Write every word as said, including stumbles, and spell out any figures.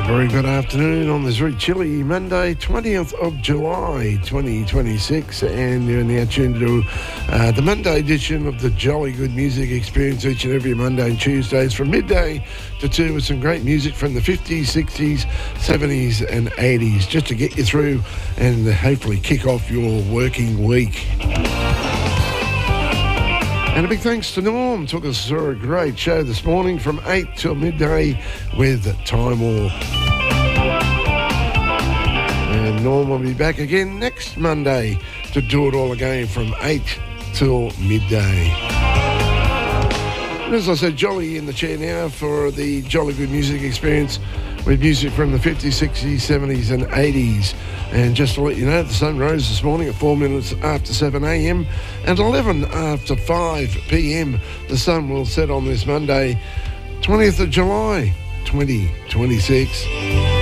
very good afternoon on this very chilly Monday, twentieth of July, twenty twenty-six, and you're now tuned to uh, the Monday edition of the Jolly Good Music Experience each and every Monday and Tuesdays from midday to two with some great music from the fifties, sixties, seventies and eighties just to get you through and hopefully kick off your working week. And a big thanks to Norm. Took us through a great show this morning from eight till midday with Time Warp. And Norm will be back again next Monday to do it all again from eight till midday. And as I said, Jolly in the chair now for the Jolly Good Music Experience with music from the fifties, sixties, seventies and eighties. And just to let you know, the sun rose this morning at four minutes after seven a.m. and eleven after five p.m. The sun will set on this Monday, twentieth of July, twenty twenty-six.